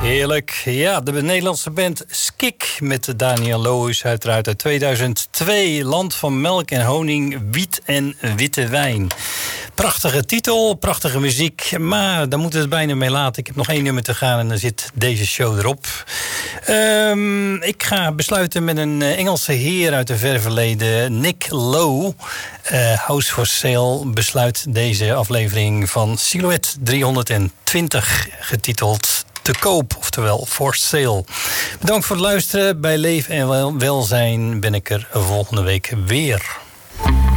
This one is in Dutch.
Heerlijk. Ja, de Nederlandse band Skik met Daniel Lohuis uiteraard uit 2002. Land van melk en honing, wiet en witte wijn. Prachtige titel, prachtige muziek. Maar daar moeten we het bijna mee laten. Ik heb nog 1 nummer te gaan en dan zit deze show erop. Ik ga besluiten met een Engelse heer uit het verre verleden. Nick Lowe. House for Sale besluit deze aflevering van Silhouette 320 getiteld Te koop, oftewel for sale. Bedankt voor het luisteren. Bij Leef en Welzijn ben ik er volgende week weer.